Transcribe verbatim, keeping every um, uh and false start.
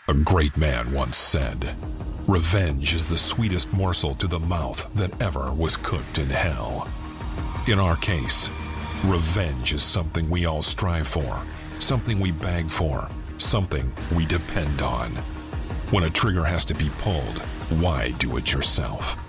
A great man once said, "Revenge is the sweetest morsel to the mouth that ever was cooked in hell." In our case, revenge is something we all strive for, something we beg for, something we depend on. When a trigger has to be pulled, why do it yourself?